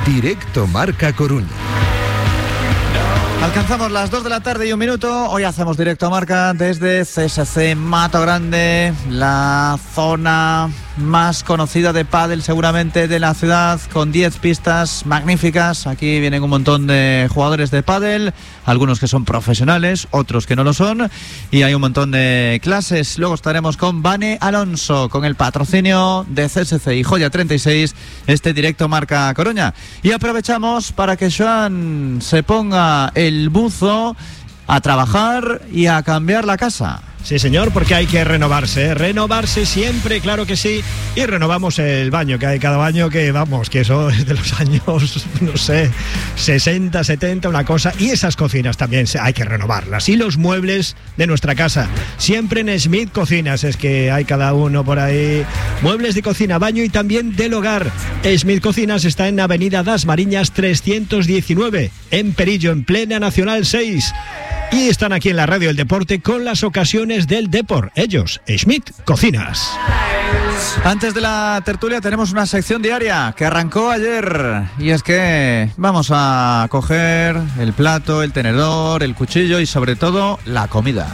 Directo Marca Coruña. Alcanzamos las 2 de la tarde y 1 minuto. Hoy hacemos Directo Marca desde CSC Mato Grande, la zona más conocida de pádel seguramente de la ciudad, con 10 pistas magníficas. Aquí vienen un montón de jugadores de pádel, algunos que son profesionales, otros que no lo son, y hay un montón de clases. Luego estaremos con Vane Alonso, con el patrocinio de CSC y Joya 36, este Directo Marca Coruña. Y aprovechamos para que Joan se ponga el buzo a trabajar y a cambiar la casa. Sí, señor, porque hay que renovarse siempre, claro que sí. Y renovamos el baño, que hay cada baño que, vamos, que eso es de los años, no sé, 60, 70, una cosa. Y esas cocinas también hay que renovarlas. Y los muebles de nuestra casa, siempre en Smith Cocinas, es que hay cada uno por ahí. Muebles de cocina, baño y también del hogar. Smith Cocinas está en Avenida Das Mariñas 319, en Perillo, en plena Nacional 6. Y están aquí en la Radio del Deporte con las ocasiones del Depor. Ellos, Smith Cocinas. Antes de la tertulia tenemos una sección diaria que arrancó ayer. Y es que vamos a coger el plato, el tenedor, el cuchillo y sobre todo la comida.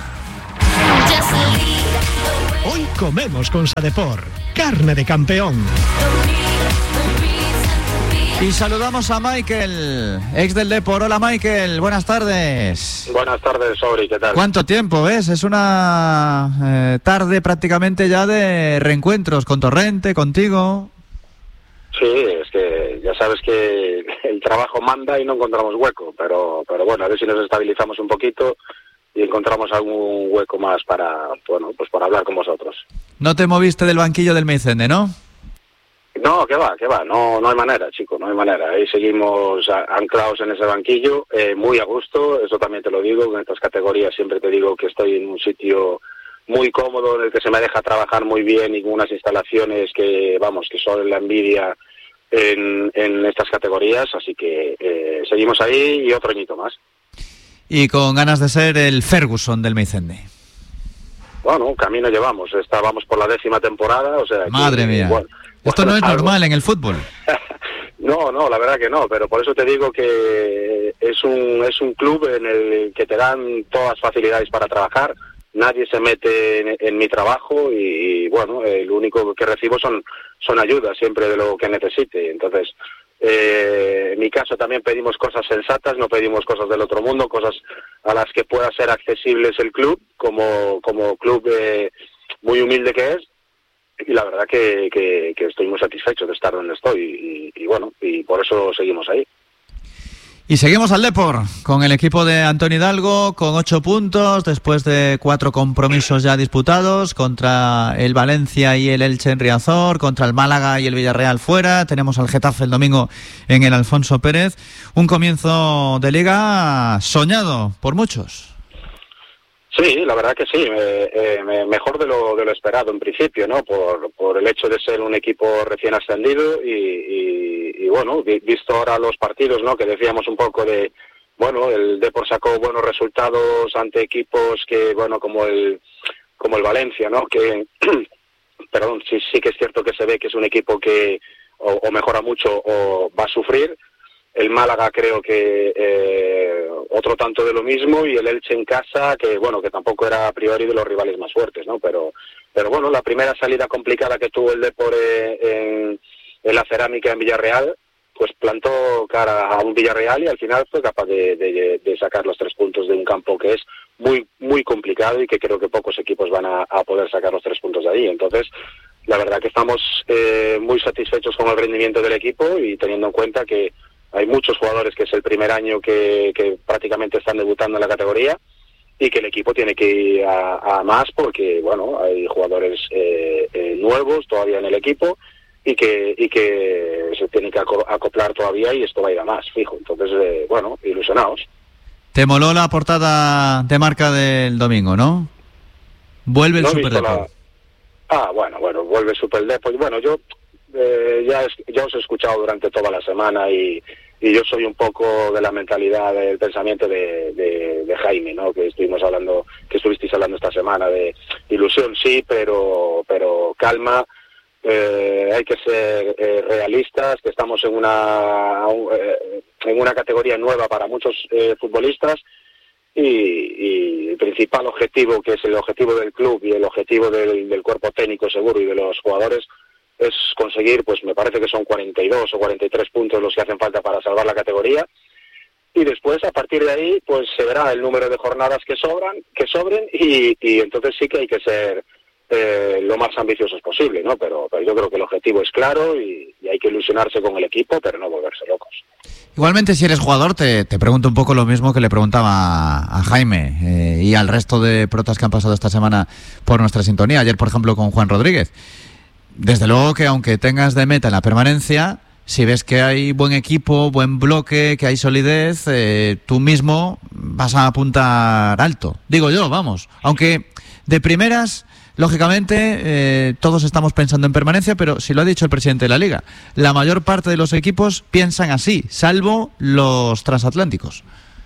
Hoy comemos con Sadepor, carne de campeón. Y saludamos a Michael, ex del Depor. Hola Michael, buenas tardes. Buenas tardes, Sobri, ¿qué tal? ¿Cuánto tiempo ves? Es una tarde prácticamente ya de reencuentros con Torrente, contigo. Sí, es que ya sabes que el trabajo manda y no encontramos hueco, pero bueno, a ver si nos estabilizamos un poquito y encontramos algún hueco más para, bueno, pues para hablar con vosotros. No te moviste del banquillo del Meicende, ¿no? No, que va, no hay manera, chico, no hay manera. Ahí seguimos anclados en ese banquillo, muy a gusto, eso también te lo digo, en estas categorías siempre te digo que estoy en un sitio muy cómodo, en el que se me deja trabajar muy bien y con unas instalaciones que, vamos, que son la envidia en estas categorías, así que seguimos ahí y otro añito más. Y con ganas de ser el Ferguson del Meicende. Bueno, camino llevamos, estábamos por la 10ª temporada, o sea... Madre mía. Bueno, esto no es normal en el fútbol. No, la verdad que no, pero por eso te digo que es un club en el que te dan todas las facilidades para trabajar, nadie se mete en mi trabajo y bueno, lo único que recibo son ayudas siempre de lo que necesite. Entonces, en mi caso también pedimos cosas sensatas, no pedimos cosas del otro mundo, cosas a las que pueda ser accesibles el club, como club muy humilde que es. Y la verdad que estoy muy satisfecho de estar donde estoy y bueno, y por eso seguimos ahí. Y seguimos al Depor, con el equipo de Antoni Hidalgo, con 8 puntos, después de 4 compromisos ya disputados, contra el Valencia y el Elche en Riazor, contra el Málaga y el Villarreal fuera, tenemos al Getafe el domingo en el Alfonso Pérez, un comienzo de liga soñado por muchos. Sí, la verdad que sí, mejor de lo esperado en principio, ¿no? Por el hecho de ser un equipo recién ascendido y bueno, visto ahora los partidos, ¿no? Que decíamos un poco de, bueno, el Depor sacó buenos resultados ante equipos que, bueno, como el Valencia, ¿no? Que, perdón, sí que es cierto que se ve que es un equipo que o mejora mucho o va a sufrir. El Málaga creo que otro tanto de lo mismo y el Elche en casa que bueno, que tampoco era a priori de los rivales más fuertes, ¿no? Pero bueno, la primera salida complicada que tuvo el Depor en la Cerámica en Villarreal, pues plantó cara a un Villarreal y al final fue capaz de sacar los 3 puntos de un campo que es muy muy complicado y que creo que pocos equipos van a poder sacar los 3 puntos de ahí. Entonces, la verdad que estamos muy satisfechos con el rendimiento del equipo y teniendo en cuenta que hay muchos jugadores que es el primer año que prácticamente están debutando en la categoría y que el equipo tiene que ir a más porque, bueno, hay jugadores nuevos todavía en el equipo y que se tiene que acoplar todavía y esto va a ir a más, fijo. Entonces, bueno, ilusionados. ¿Te moló la portada de Marca del domingo, no? Vuelve el Super Depor. Bueno, vuelve el Super Depor. Bueno, yo ya os he escuchado durante toda la semana y yo soy un poco de la mentalidad del pensamiento de Jaime, ¿no? Que estuvisteis hablando esta semana de ilusión sí, pero calma, hay que ser realistas, que estamos en una categoría nueva para muchos futbolistas, y el principal objetivo, que es el objetivo del club y el objetivo del cuerpo técnico seguro y de los jugadores, es conseguir, pues me parece que son 42 o 43 puntos los que hacen falta para salvar la categoría, y después a partir de ahí pues se verá el número de jornadas que sobren, y entonces sí que hay que ser lo más ambiciosos posible, ¿no? Pero yo creo que el objetivo es claro y hay que ilusionarse con el equipo, pero no volverse locos. Igualmente, si eres jugador, te pregunto un poco lo mismo que le preguntaba a Jaime y al resto de protas que han pasado esta semana por nuestra sintonía. Ayer, por ejemplo, con Juan Rodríguez. Desde luego que aunque tengas de meta en la permanencia, si ves que hay buen equipo, buen bloque, que hay solidez, tú mismo vas a apuntar alto. Digo yo, vamos. Aunque de primeras, lógicamente, todos estamos pensando en permanencia, pero si lo ha dicho el presidente de la Liga, la mayor parte de los equipos piensan así, salvo los transatlánticos.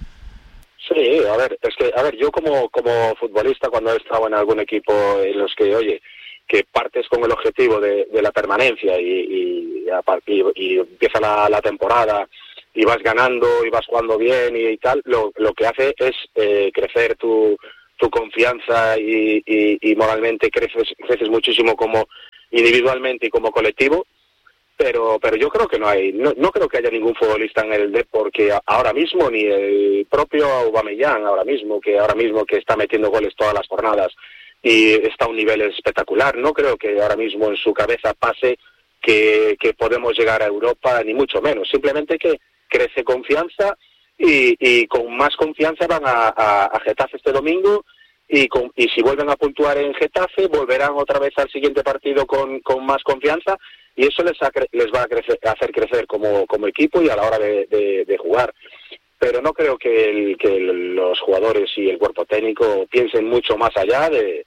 Sí, a ver, yo como futbolista, cuando he estado en algún equipo en los que, que partes con el objetivo de la permanencia y empieza la temporada y vas ganando y vas jugando bien y tal, lo que hace es crecer tu confianza y moralmente creces muchísimo como individualmente y como colectivo, pero yo creo que no creo que haya ningún futbolista en el Depor que ahora mismo, ni el propio Aubameyang ahora mismo que está metiendo goles todas las jornadas y está a un nivel espectacular, no creo que ahora mismo en su cabeza pase que podemos llegar a Europa, ni mucho menos, simplemente que crece confianza y con más confianza van a Getafe este domingo y si vuelven a puntuar en Getafe volverán otra vez al siguiente partido con más confianza, y eso les va a hacer crecer como equipo y a la hora de jugar. Pero no creo que los jugadores y el cuerpo técnico piensen mucho más allá de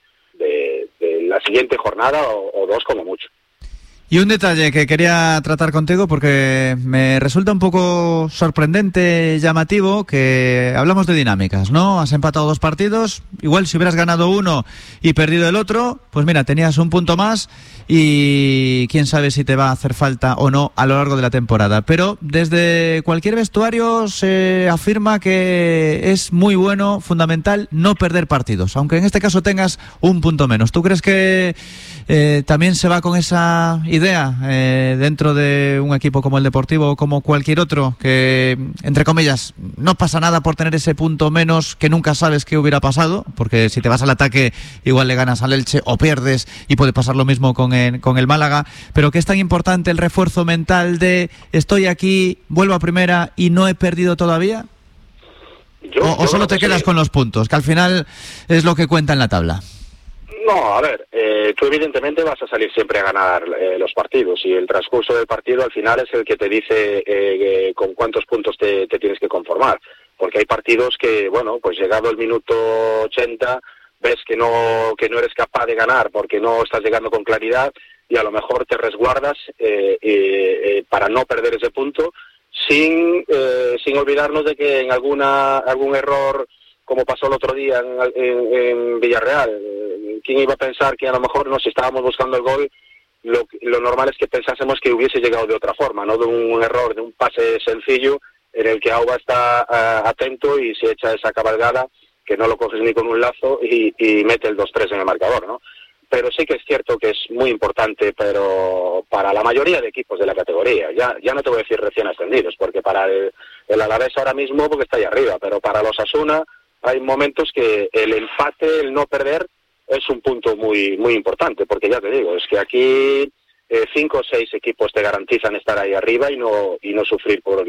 la siguiente jornada o dos como mucho. Y un detalle que quería tratar contigo porque me resulta un poco sorprendente, llamativo, que hablamos de dinámicas, ¿no? Has empatado 2 partidos, igual si hubieras ganado uno y perdido el otro, pues mira, tenías un punto más y quién sabe si te va a hacer falta o no a lo largo de la temporada. Pero desde cualquier vestuario se afirma que es muy bueno, fundamental, no perder partidos, aunque en este caso tengas un punto menos. ¿Tú crees que también se va con esa idea dentro de un equipo como el Deportivo o como cualquier otro, que entre comillas no pasa nada por tener ese punto menos, que nunca sabes qué hubiera pasado, porque si te vas al ataque igual le ganas al Elche o pierdes, y puede pasar lo mismo con el Málaga, pero que es tan importante el refuerzo mental de estoy aquí, vuelvo a primera y no he perdido todavía? ¿O solo te quedas con los puntos, que al final es lo que cuenta en la tabla? No, a ver, tú evidentemente vas a salir siempre a ganar los partidos, y el transcurso del partido al final es el que te dice con cuántos puntos te tienes que conformar, porque hay partidos que, bueno, pues llegado el minuto 80 ves que no eres capaz de ganar porque no estás llegando con claridad, y a lo mejor te resguardas para no perder ese punto, sin olvidarnos de que en algún error, como pasó el otro día en Villarreal, ¿quién iba a pensar que a lo mejor si estábamos buscando el gol, lo normal es que pensásemos que hubiese llegado de otra forma, no de un error, de un pase sencillo en el que Auba está atento y se echa esa cabalgada que no lo coges ni con un lazo y mete el 2-3 en el marcador, ¿no? Pero sí que es cierto que es muy importante, pero para la mayoría de equipos de la categoría, ya no te voy a decir recién ascendidos, porque para el Alavés ahora mismo, porque está ahí arriba, pero para los Osasuna hay momentos que el empate, el no perder, es un punto muy muy importante, porque ya te digo, es que aquí 5 o 6 equipos te garantizan estar ahí arriba y no sufrir por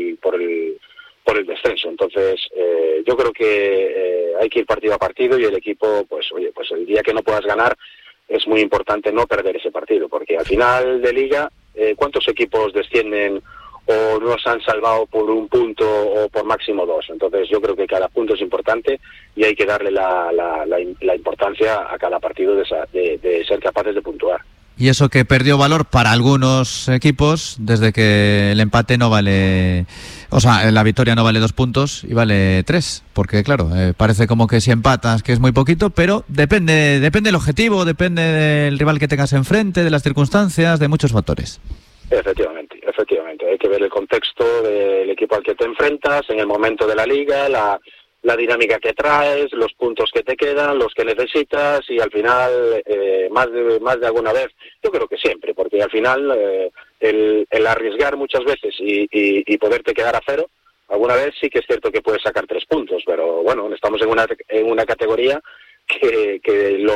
el descenso. Entonces yo creo que hay que ir partido a partido, y el equipo, pues el día que no puedas ganar es muy importante no perder ese partido, porque al final de liga, ¿cuántos equipos descienden o no se han salvado por un punto o por máximo 2? Entonces yo creo que cada punto es importante y hay que darle la importancia a cada partido de ser capaces de puntuar. Y eso que perdió valor para algunos equipos desde que el empate no vale, o sea, la victoria no vale 2 puntos y vale 3, porque claro, parece como que si empatas que es muy poquito, pero depende del objetivo, depende del rival que tengas enfrente, de las circunstancias, de muchos factores. Efectivamente, hay que ver el contexto del equipo al que te enfrentas, en el momento de la liga, la dinámica que traes, los puntos que te quedan, los que necesitas, y al final, más de alguna vez, yo creo que siempre, porque al final el arriesgar muchas veces y poderte quedar a 0, alguna vez sí que es cierto que puedes sacar 3 puntos, pero bueno, estamos en una categoría que los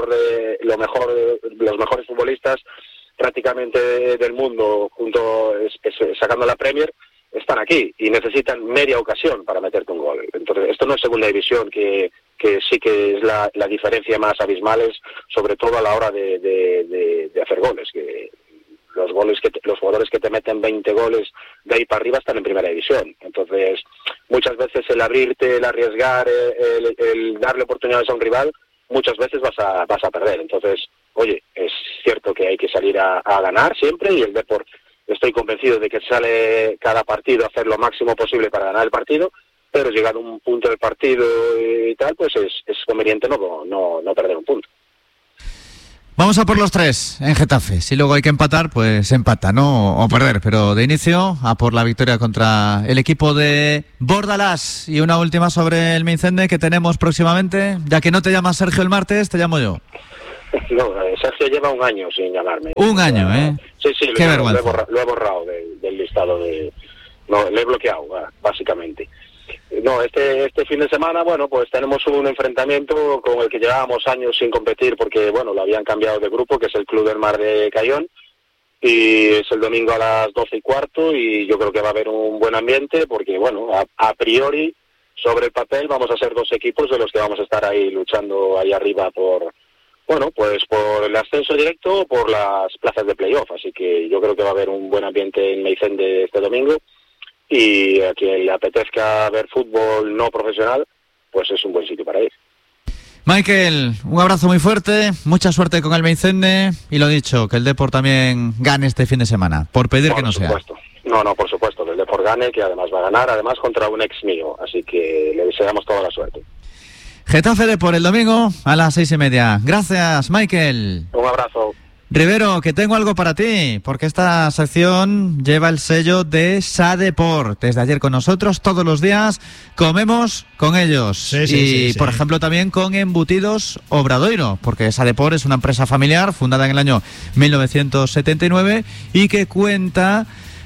mejores futbolistas prácticamente del mundo, sacando la Premier, están aquí y necesitan media ocasión para meterte un gol. Entonces, esto no es segunda división, que sí que es la diferencia más abismal, es sobre todo a la hora de hacer goles, que los jugadores que te meten 20 goles de ahí para arriba están en primera división. Entonces, muchas veces el abrirte, el arriesgar, el darle oportunidades a un rival, muchas veces vas a perder. Entonces, oye, es cierto que hay que salir a ganar siempre, y el Depor, estoy convencido de que sale cada partido a hacer lo máximo posible para ganar el partido, pero llegado a un punto del partido y tal, pues es conveniente no perder un punto. Vamos a por los 3 en Getafe. Si luego hay que empatar, pues empata, ¿no? O perder, pero de inicio a por la victoria contra el equipo de Bordalás. Y una última sobre el Mincende que tenemos próximamente. Ya que no te llamas Sergio el martes, te llamo yo. No, Sergio lleva un año sin llamarme. Un año, ¿eh? Sí, Qué vergüenza. Lo he borrado del listado No, le he bloqueado, básicamente. No, este fin de semana, bueno, pues tenemos un enfrentamiento con el que llevábamos años sin competir, porque, bueno, lo habían cambiado de grupo, que es el Club del Mar de Cayón, y es el domingo a las 12:15, y yo creo que va a haber un buen ambiente, porque, bueno, a priori, sobre el papel, vamos a ser 2 equipos de los que vamos a estar ahí luchando ahí arriba por el ascenso directo o por las plazas de playoff. Así que yo creo que va a haber un buen ambiente en Meicende este domingo, y a quien le apetezca ver fútbol no profesional, pues es un buen sitio para ir. Michael, un abrazo muy fuerte, mucha suerte con el Meicende, y lo dicho, que el Depor también gane este fin de semana, por pedir que no sea. No, por supuesto, que el Depor gane, que además va a ganar, además contra un ex mío, así que le deseamos toda la suerte. Getafe Depor el domingo a las 6:30. Gracias, Michael. Un abrazo. Rivero, que tengo algo para ti, porque esta sección lleva el sello de Sadepor. Desde ayer con nosotros, todos los días comemos con ellos. Sí. Por ejemplo, también con Embutidos Obradoiro, porque Sadepor es una empresa familiar fundada en el año 1979 y que cuenta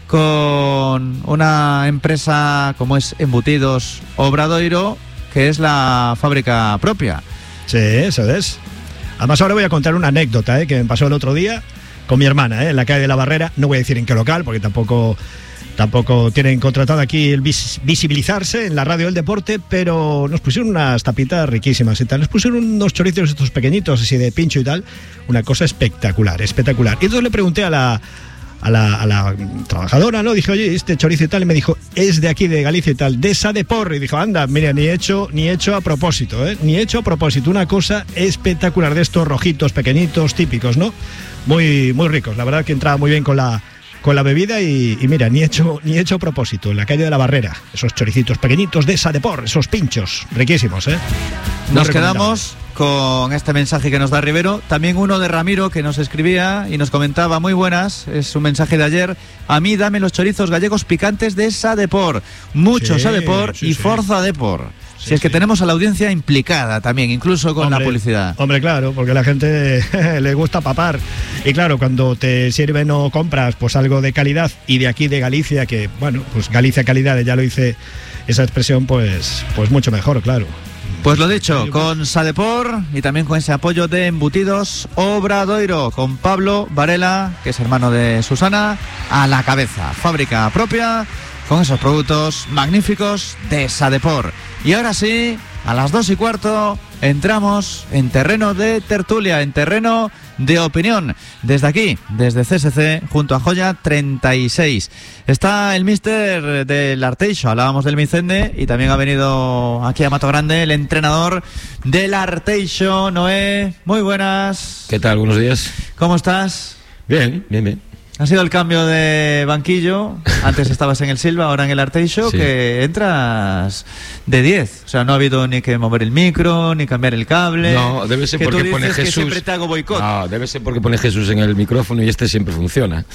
con una empresa como es Embutidos Obradoiro, que es la fábrica propia. Sí, eso es. Además, ahora voy a contar una anécdota que me pasó el otro día con mi hermana, en la calle de la Barrera. No voy a decir en qué local, porque tampoco tienen contratado aquí el visibilizarse en la radio del deporte, pero nos pusieron unas tapitas riquísimas y tal. Nos pusieron unos chorizos estos pequeñitos, así de pincho y tal. Una cosa espectacular. Y entonces le pregunté a la trabajadora, ¿no? Dije, oye, este chorizo y tal, y me dijo, es de aquí, de Galicia y tal, de Sadepor. Y dijo, anda, mira, ni hecho a propósito, ni hecho a propósito. Una cosa espectacular, de estos rojitos, pequeñitos, típicos, ¿no? Muy, muy ricos. La verdad que entraba muy bien con la bebida y mira, ni hecho a propósito. En la calle de la Barrera, esos choricitos pequeñitos de Sadepor, esos pinchos, riquísimos, Nos quedamos con este mensaje que nos da Rivero, también uno de Ramiro, que nos escribía y nos comentaba, muy buenas, es un mensaje de ayer: a mí dame los chorizos gallegos picantes de Sadepor, mucho Sadepor y Forza Depor. Si es que tenemos a la audiencia implicada también, incluso con la publicidad. Hombre, claro, porque a la gente le gusta papar. Y claro, cuando te sirven o compras pues algo de calidad, y de aquí de Galicia, que bueno, pues Galicia calidad, ya lo hice esa expresión, pues mucho mejor, claro. Pues lo dicho, con Sadepor y también con ese apoyo de Embutidos Obradoiro, con Pablo Varela, que es hermano de Susana, a la cabeza. Fábrica propia, con esos productos magníficos de Sadepor. Y ahora sí, a las 2:15, entramos en terreno de tertulia, en terreno de opinión. Desde aquí, desde CSC, junto a Joya 36. Está el míster del Arteixo, hablábamos del Vicende, y también ha venido aquí a Mato Grande el entrenador del Arteixo, Noé. Muy buenas. ¿Qué tal? Buenos días. ¿Cómo estás? Bien, bien, bien. Ha sido el cambio de banquillo. Antes estabas en el Silva, ahora en el Arteixo, sí. Que entras de 10. O sea, no ha habido ni que mover el micro, ni cambiar el cable. No, debe ser que porque tú pone dices Jesús. Que siempre te hago boicot. No, debe ser porque pone Jesús en el micrófono y este siempre funciona.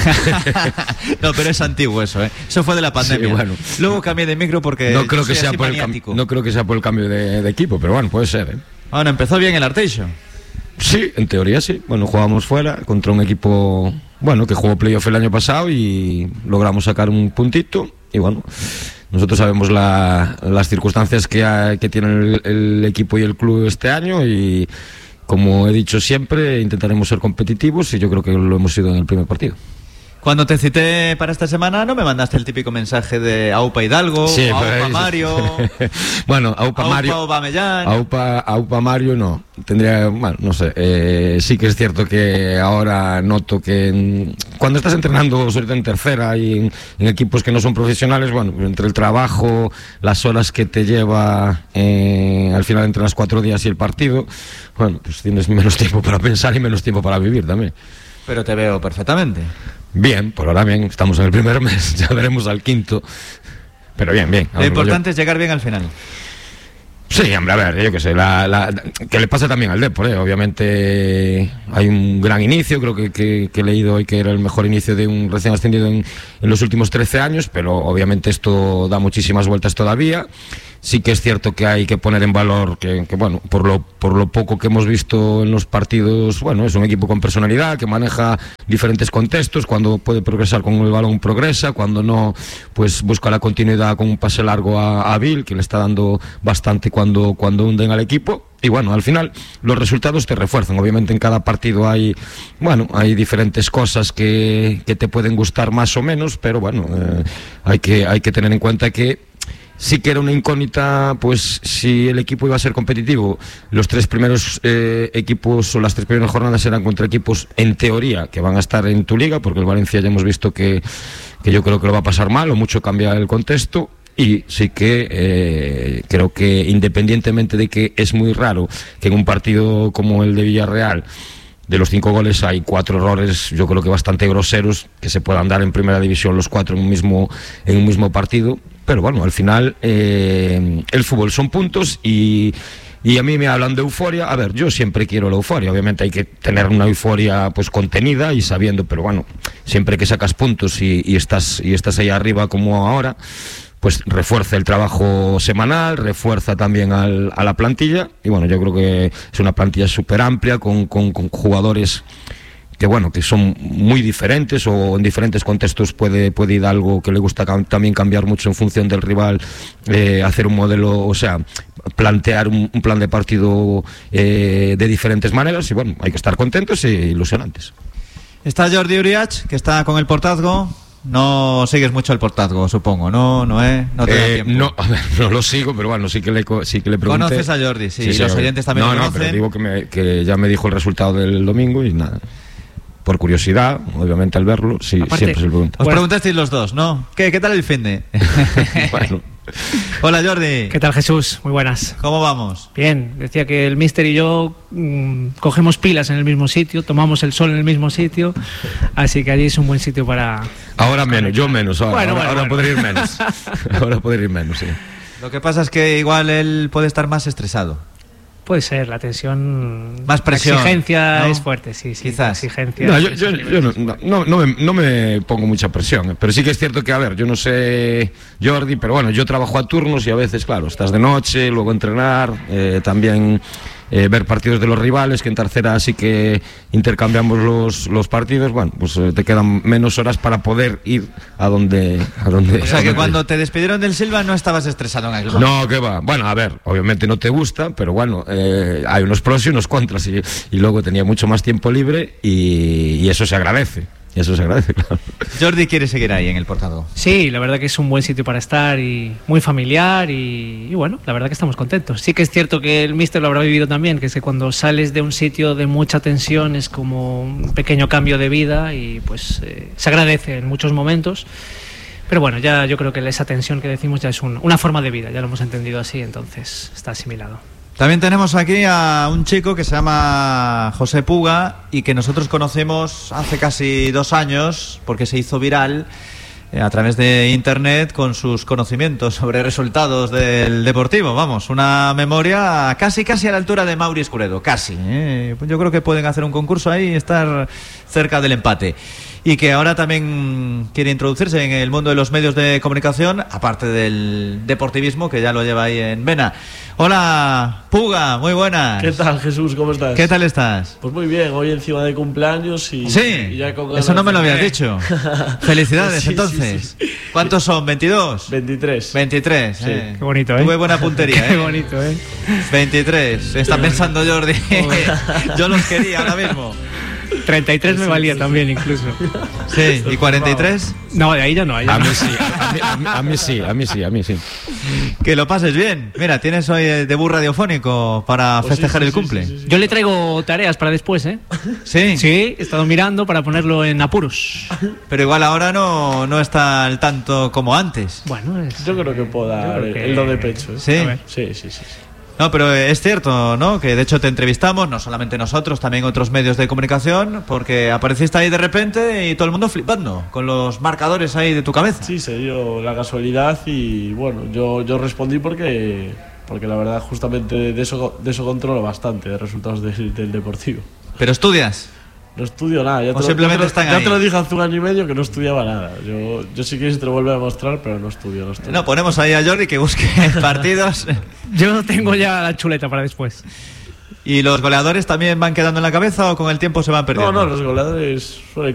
No, pero es antiguo eso, ¿eh? Eso fue de la pandemia. Sí, bueno. Luego cambié de micro porque no creo que sea por no creo que sea por el cambio de equipo, pero bueno, puede ser, ¿eh? Bueno, empezó bien el Arteixo. Sí, en teoría sí. Bueno, jugábamos fuera contra un equipo, bueno, que jugó playoff el año pasado y logramos sacar un puntito. Y bueno, nosotros sabemos las circunstancias que tiene el equipo y el club este año, y como he dicho siempre, intentaremos ser competitivos, y yo creo que lo hemos sido en el primer partido. Cuando te cité para esta semana, ¿no me mandaste el típico mensaje de Aupa Hidalgo, sí, Aupa Mario? Bueno, Aupa Mario, Aubameyang. Aupa Mario no. Tendría, bueno, no sé. Sí que es cierto que ahora noto que cuando estás entrenando, sobre todo en tercera y en equipos que no son profesionales, bueno, entre el trabajo, las horas que te lleva, al final entrenas 4 días y el partido, bueno, pues tienes menos tiempo para pensar y menos tiempo para vivir también. Pero te veo perfectamente. Bien, por ahora bien, estamos en el primer mes, ya veremos al quinto, pero bien, bien. Lo importante es llegar bien al final. Sí, hombre, a ver, yo qué sé, que le pasa también al Depor, obviamente hay un gran inicio, creo que he leído hoy que era el mejor inicio de un recién ascendido en los últimos 13 años, pero obviamente esto da muchísimas vueltas todavía. Sí que es cierto que hay que poner en valor que bueno, por lo poco que hemos visto en los partidos, bueno, es un equipo con personalidad, que maneja diferentes contextos. Cuando puede progresar con el balón, progresa. Cuando no, pues busca la continuidad con un pase largo a Bill, que le está dando bastante cuando hunden al equipo. Y bueno, al final los resultados te refuerzan. Obviamente en cada partido hay diferentes cosas que te pueden gustar más o menos, pero bueno, hay que tener en cuenta que sí que era una incógnita, pues si el equipo iba a ser competitivo. Los 3 primeros equipos, o las 3 primeras jornadas, eran contra equipos, en teoría, que van a estar en tu liga, porque el Valencia ya hemos visto que yo creo que lo va a pasar mal, o mucho cambia el contexto. Y sí que creo que, independientemente de que es muy raro que en un partido como el de Villarreal, de los 5 goles hay 4 errores, yo creo que bastante groseros, que se puedan dar en primera división los 4 en un mismo partido. Pero bueno, al final el fútbol son puntos, y a mí me hablan de euforia. A ver, yo siempre quiero la euforia, obviamente hay que tener una euforia pues contenida y sabiendo, pero bueno, siempre que sacas puntos y estás ahí arriba como ahora, pues refuerza el trabajo semanal, refuerza también a la plantilla. Y bueno, yo creo que es una plantilla súper amplia, con jugadores que bueno, que son muy diferentes, o en diferentes contextos puede ir algo que le gusta también cambiar mucho en función del rival, hacer un modelo, o sea, plantear un plan de partido de diferentes maneras. Y bueno, hay que estar contentos e ilusionantes. Está Jordi Uriach, que está con el Portazgo. No sigues mucho el Portazgo, supongo, ¿no? No te da tiempo. No, a ver, no lo sigo, pero bueno, sí que le pregunté. ¿Conoces a Jordi? Sí, y los oyentes también lo conocen. No, pero digo que ya me dijo el resultado del domingo y nada. Por curiosidad, obviamente, al verlo, sí, aparte, siempre se lo pregunto. Os preguntasteis los dos, ¿no? ¿Qué tal el finde? Bueno. Hola, Jordi. ¿Qué tal, Jesús? Muy buenas. ¿Cómo vamos? Bien, decía que el míster y yo cogemos pilas en el mismo sitio, tomamos el sol en el mismo sitio, así que allí es un buen sitio para... Ahora menos, yo menos, ahora podría ir menos. Ahora podría ir menos, sí. Lo que pasa es que igual él puede estar más estresado. Puede ser, la tensión, más presión, la exigencia, ¿no? Es fuerte, sí, quizás. La exigencia. No, yo no me pongo mucha presión, pero sí que es cierto que, a ver, yo no sé, Jordi, pero bueno, yo trabajo a turnos y a veces, claro, estás de noche, luego entrenar, también ver partidos de los rivales, que en tercera sí que intercambiamos los partidos. Bueno, pues te quedan menos horas para poder ir a donde o sea que cuando te despidieron del Silva no estabas estresado en algo. No, que va. Bueno, a ver, obviamente no te gusta, pero bueno, hay unos pros y unos contras, y luego tenía mucho más tiempo libre, y eso se agradece. Eso se agradece, claro. Jordi quiere seguir ahí en el Portado. Sí, la verdad que es un buen sitio para estar y muy familiar y bueno, la verdad que estamos contentos. Sí que es cierto que el míster lo habrá vivido también, que es que cuando sales de un sitio de mucha tensión es como un pequeño cambio de vida y pues se agradece en muchos momentos. Pero bueno, ya yo creo que esa tensión que decimos ya es una forma de vida, ya lo hemos entendido así, entonces está asimilado. También tenemos aquí a un chico que se llama José Puga y que nosotros conocemos hace casi 2 años porque se hizo viral a través de internet con sus conocimientos sobre resultados del Deportivo. Vamos, una memoria casi a la altura de Mauri Escuredo, casi. Yo creo que pueden hacer un concurso ahí y estar cerca del empate. Y que ahora también quiere introducirse en el mundo de los medios de comunicación, aparte del deportivismo, que ya lo lleva ahí en vena. Hola, Puga, muy buenas. ¿Qué tal, Jesús? ¿Cómo estás? ¿Qué tal estás? Pues muy bien, hoy encima de cumpleaños y... Sí, y ya con eso no me lo habías de... dicho. Felicidades, Sí, entonces. sí. ¿Cuántos son? ¿22? 23. 23, Sí. Qué bonito, ¿eh? Tuve buena puntería, Qué bonito, 23. Está pensando Jordi. Yo los quería ahora mismo. 33 me valía también incluso. Sí, ¿y 43? No, de ahí ya no. Ahí ya A no. mí sí, a mí sí. Que lo pases bien. Mira, tienes hoy el debut radiofónico para Pues festejar sí, el sí, cumple. sí. Yo le traigo tareas para después, ¿eh? Sí, Sí, he estado mirando para ponerlo en apuros. pero igual ahora no está al tanto como antes. Bueno, Yo creo que puedo dar Yo creo que- el do de pecho. ¿eh? Sí. A ver. Sí. No, pero es cierto, ¿no? Que de hecho te entrevistamos, no solamente nosotros, también otros medios de comunicación, porque apareciste ahí de repente y todo el mundo flipando con los marcadores ahí de tu cabeza. Sí, se dio la casualidad y bueno, yo respondí porque la verdad justamente de eso controlo bastante, de resultados del Deportivo. Pero estudias. No estudio nada. O simplemente están ya ahí. te lo dije hace 1 año y medio que no estudiaba nada. Yo sí que te lo vuelvo a demostrar, pero no estudio. No, ponemos ahí a Jordi que busque partidos. yo tengo ya la chuleta para después. ¿Y los goleadores también van quedando en la cabeza o con el tiempo se van perdiendo? No, los goleadores suelen